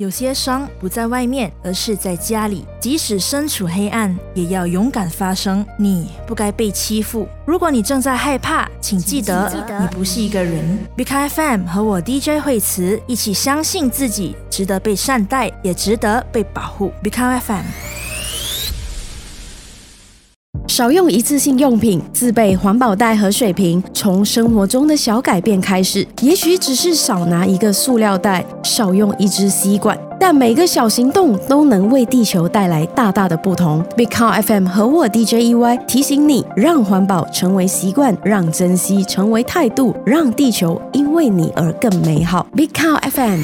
有些伤不在外面，而是在家里。即使身处黑暗，也要勇敢发声。你不该被欺负。如果你正在害怕，请记得你不是一个人。Bika FM 和我 DJ 惠慈一起相信自己，值得被善待，也值得被保护。Bika FM。 少用一次性用品，自备环保袋和水瓶，从生活中的小改变开始。也许只是少拿一个塑料袋，少用一支吸管，但每个小行动都能为地球带来大大的不同。Big Car FM 和我 DJ EY 提醒你，让环保成为习惯，让珍惜成为态度，让地球因为你而更美好。Big Car FM。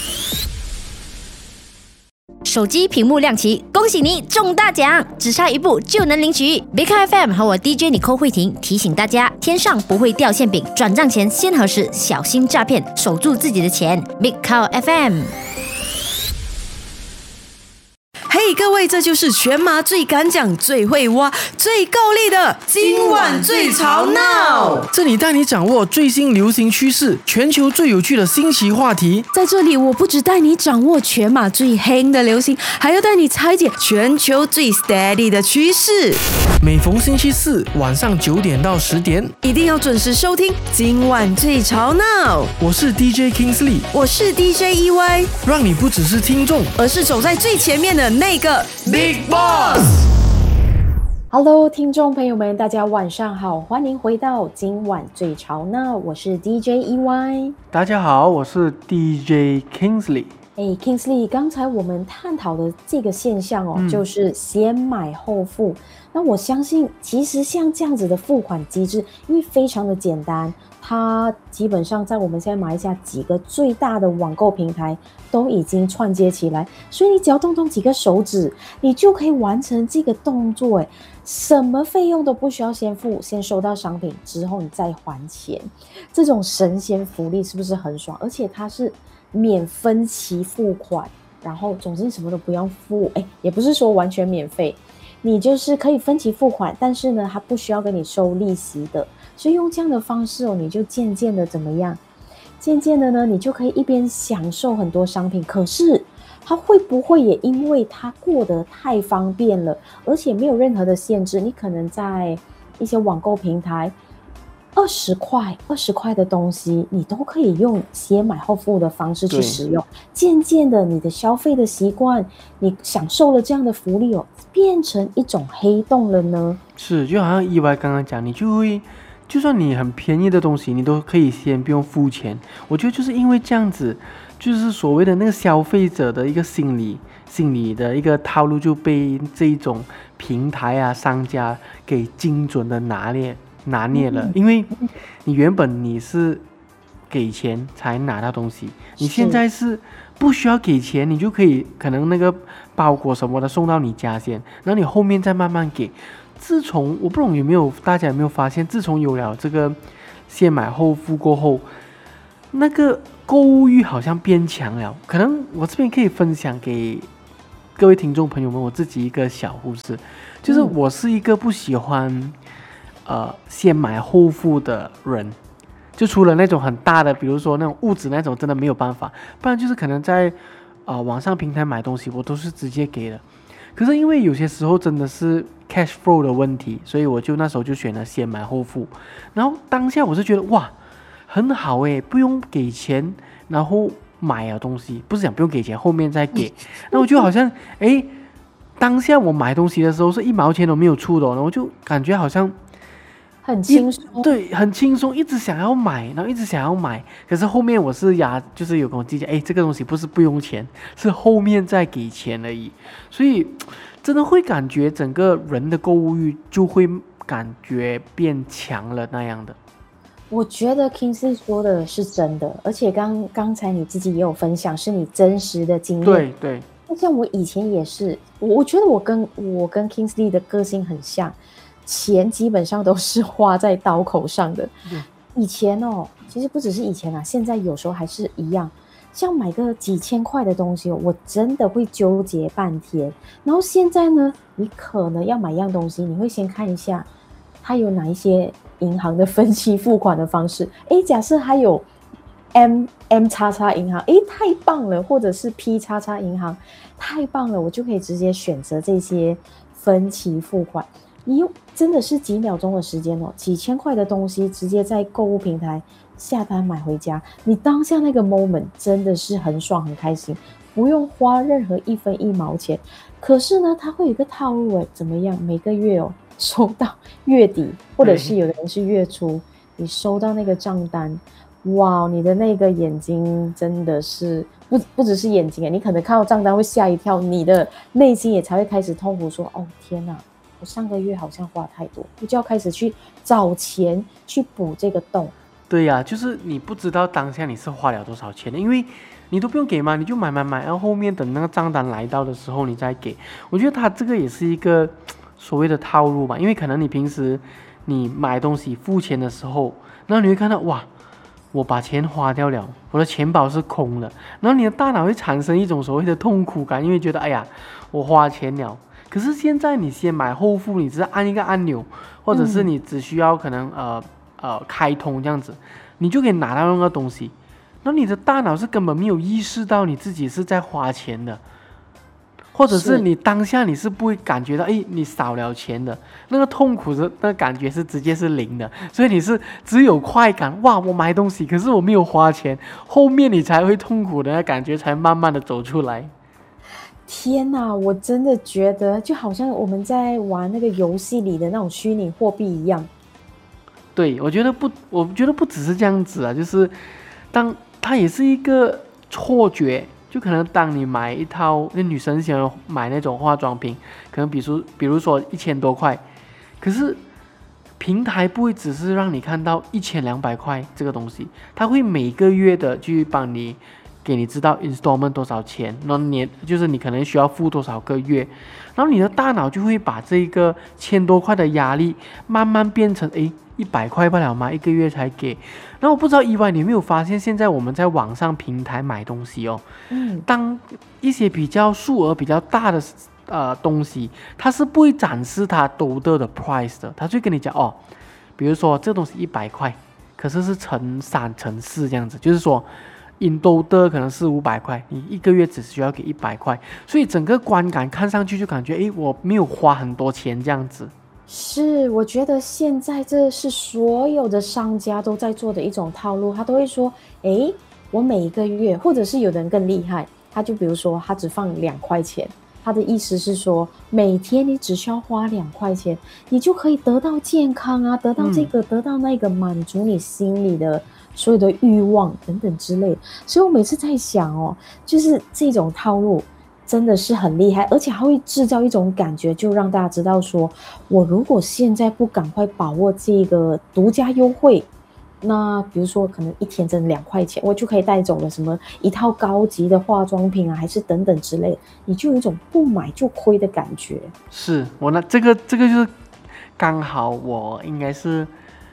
手机屏幕亮起，恭喜你中大奖，只差一步就能领取。Bika FM 和我 DJ 尼寇慧婷提醒大家，天上不会掉馅饼，转账前先核实，小心诈骗，守住自己的钱。Bika FM。 嘿，各位，这就是全马最敢讲、最会挖、最够力的今晚最吵闹。 这里带你掌握最新流行趋势，全球最有趣的新奇话题。 在这里，我不只带你掌握全马最黑的流行，还要带你拆解全球最 steady 的趋势。 每逢星期四晚上9点到10点， 一定要准时收听今晚最吵闹。 我是 DJ Kingsley， 我是 DJ EY， 让你不只是听众， 而是走在最前面的那个 Big Boss。Hello， 听众朋友们，大家晚上好，欢迎回到今晚最吵闹，我是 DJ EY。 大家好，我是 DJ Kingsley。 Kingsley， 刚才我们探讨的这个现象就是先买后付。那我相信，其实像这样子的付款机制，因为非常的简单，它基本上在我们现在马来西亚几个最大的网购平台都已经串接起来，所以你只要动几个手指，你就可以完成这个动作。什么费用都不需要先付，先收到商品之后你再还钱，这种神仙福利是不是很爽？而且它是免分期付款，然后总之什么都不用付，也不是说完全免费，你就是可以分期付款，但是呢它不需要跟你收利息的，所以用这样的方式你就渐渐的怎么样？渐渐的呢，你就可以一边享受很多商品，可是它会不会也因为它过得太方便了，而且没有任何的限制，你可能在一些网购平台20块的东西，你都可以用先买后付的方式去使用。渐渐的，你的消费的习惯，你享受了这样的福利变成一种黑洞了呢？ 是，就好像EY刚刚讲，你就会，就算你很便宜的东西，你都可以先不用付钱。我觉得就是因为这样子，就是所谓的那个消费者的一个心理的一个套路就被这一种平台啊商家给精准的拿捏了，因为你原本你是给钱才拿到东西，你现在是不需要给钱，你就可以可能那个包裹什么的送到你家先，然后你后面再慢慢给。自从我不懂大家有没有发现，自从有了这个先买后付过后，那个购物欲好像变强了。可能我这边可以分享给各位听众朋友们我自己一个小故事，就是我是一个不喜欢先买后付的人，就除了那种很大的，比如说那种物质那种，真的没有办法，不然就是可能在网上平台买东西，我都是直接给的。可是因为有些时候真的是 cash flow 的问题，所以我就那时候就选了先买后付。然后当下我是觉得哇，很好不用给钱，然后买了东西，不是讲不用给钱，后面再给。那我就好像当下我买东西的时候是1毛钱都没有出的，然后我就感觉好像很轻松， 对，很轻松，一直想要买，然后一直想要买。可是后面我是就是有跟我计较，这个东西不是不用钱，是后面再给钱而已。所以真的会感觉整个人的购物欲就会感觉变强了那样的。 我觉得 Kingsley 说的是真的，而且刚才你自己也有分享，是你真实的经验。 对。 像我以前也是，我觉得我跟 Kingsley 的个性很像。钱基本上都是花在刀口上的。以前其实不只是以前现在有时候还是一样。像买个几千块的东西我真的会纠结半天。然后现在呢，你可能要买一样东西，你会先看一下它有哪一些银行的分期付款的方式。假设它有 M 叉叉银行，诶，太棒了，或者是 P 叉叉银行，太棒了，我就可以直接选择这些分期付款。你用真的是几秒钟的时间哦，几千块的东西直接在购物平台下单买回家，你当下那个 moment 真的是很爽很开心，不用花任何一分一毛钱。可是呢，它会有一个套路诶，怎么样？每个月哦，收到月底，或者是有的人是月初，你收到那个账单，哇，你的那个眼睛真的是不只是眼睛诶，你可能看到账单会吓一跳，你的内心也才会开始痛苦说，哦天哪，我上个月好像花太多，我就要开始去找钱去补这个洞。 对呀，就是你不知道当下你是花了多少钱的，因为你都不用给嘛，你就买，然后后面等那个账单来到的时候你再给。我觉得它这个也是一个所谓的套路吧，因为可能你平时你买东西付钱的时候，然后你会看到哇，我把钱花掉了，我的钱包是空的，然后你的大脑会产生一种所谓的痛苦感，因为觉得哎呀，我花钱了。可是现在你先买后付，你只是按一个按钮，或者是你只需要可能开通这样子，你就可以拿到那个东西。那你的大脑是根本没有意识到你自己是在花钱的，或者是你当下你是不会感觉到，哎，你少了钱的那个痛苦的那个感觉是直接是零的，所以你是只有快感，哇，我买东西，可是我没有花钱，后面你才会痛苦的那感觉才慢慢的走出来。 天哪，我真的觉得就好像我们在玩那个游戏里的那种虚拟货币一样。 对，我觉得不只是这样子啊，就是它也是一个错觉，就可能当你买一套，那女生喜欢买那种化妆品，可能比如说1000多块，可是平台不会只是让你看到1200块这个东西，它会每个月的去帮你给你知道 installment 多少钱，然后就是你可能需要付多少个月，然后你的大脑就会把这个1000多块的压力慢慢变成100块不了吗？一个月才给。然后我不知道意外你有没有发现，现在我们在网上平台买东西哦，当一些比较数额比较大的东西，它是不会展示它total的 price 的，它就跟你讲哦，比如说这东西100块，可是是乘3乘4这样子，就是说in total可能是500块，你一个月只需要给100块，所以整个观感看上去就感觉我没有花很多钱这样子。 是，我觉得现在这是所有的商家都在做的一种套路，他都会说，我每一个月，或者是有的人更厉害，他就比如说他只放2块钱，他的意思是说，每天你只需要花2块钱，你就可以得到健康啊，得到这个，得到那个，满足你心里的所有的欲望等等之类的。所以我每次在想哦，就是这种套路真的是很厉害，而且还会制造一种感觉，就让大家知道说，我如果现在不赶快把握这个独家优惠，那比如说可能一天真的2块钱，我就可以带走了什么一套高级的化妆品啊，还是等等之类的，你就有一种不买就亏的感觉。 是我这个就是刚好我应该是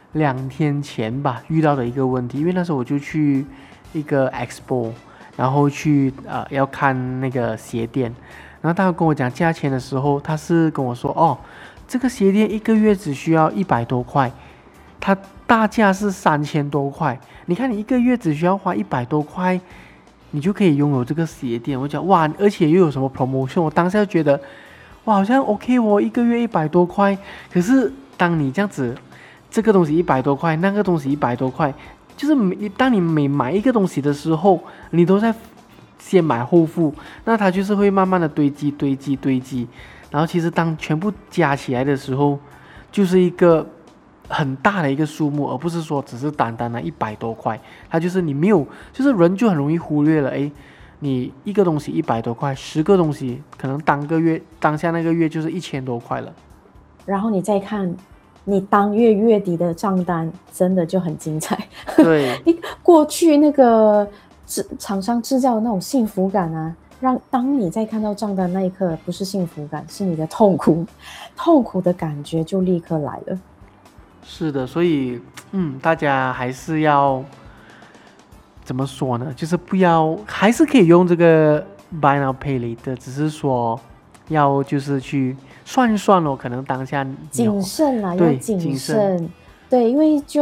2天前吧遇到的一个问题，因为那时候我就去一个 expo， 然后去要看那个鞋垫，然后他跟我讲价钱的时候，他是跟我说哦，这个鞋垫一个月只需要100多块，它大价是3000多块，你看你一个月只需要花100多块，你就可以拥有这个鞋垫。我讲哇，而且又有什么 promotion， 我当下就觉得哇，好像 OK 哦，一个月100多块。可是当你这样子，这个东西100多块，那个东西100多块，就是当你每买一个东西的时候，你都在先买后付，那它就是会慢慢的堆积，然后其实当全部加起来的时候，就是一个很大的一个数目，而不是说只是单单的100多块，它就是你没有，就是人就很容易忽略了，你一个东西100多块，10个东西可能当下那个月就是1000多块了。 然后你再看你当月月底的账单，真的就很精彩。 对， 过去那个厂商制造的那种幸福感啊，当你在看到账单那一刻，不是幸福感，是你的痛苦的感觉就立刻来了。 是的，所以大家还是要怎么说呢？就是不要，还是可以用这个 Buy Now Pay Later，只是说要就是去算一算可能当下谨慎啦， 对， 要谨慎。对，因为就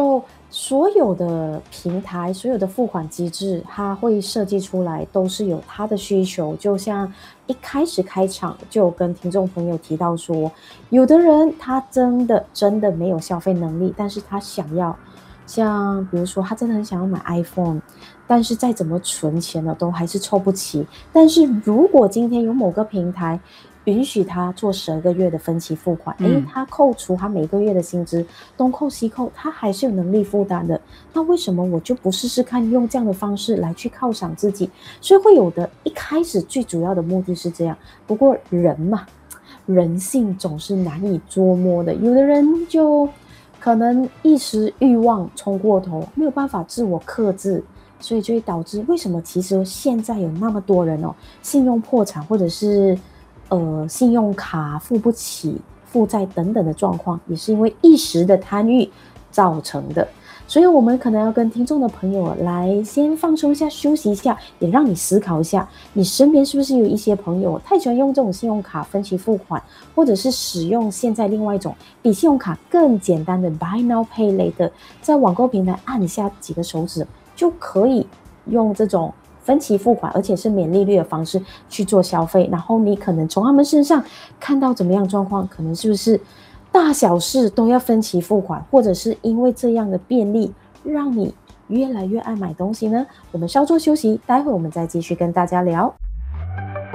所有的平台，所有的付款机制，它会设计出来都是有它的需求。就像一开始开场就跟听众朋友提到说，有的人他真的没有消费能力，但是他想要，像比如说他真的很想要买 iPhone， 但是再怎么存钱呢，都还是凑不齐。但是如果今天有某个平台允许他做12个月的分期付款，他扣除他每个月的薪资，东扣西扣，他还是有能力负担的。那为什么我就不试试看用这样的方式来去犒赏自己？所以会有的一开始最主要的目的是这样。不过人嘛，人性总是难以捉摸的，有的人就可能一时欲望冲过头，没有办法自我克制，所以就会导致为什么其实现在有那么多人信用破产，或者是信用卡付不起、负债等等的状况，也是因为一时的贪欲造成的。所以我们可能要跟听众的朋友来先放松一下，休息一下，也让你思考一下，你身边是不是有一些朋友太喜欢用这种信用卡分期付款，或者是使用现在另外一种比信用卡更简单的 Buy Now Pay Later， 在网购平台按下几个手指就可以用这种分期付款，而且是免利率的方式去做消费，然后你可能从他们身上看到怎么样状况，可能是不是大小事都要分期付款，或者是因为这样的便利让你越来越爱买东西呢？我们稍作休息，待会我们再继续跟大家聊。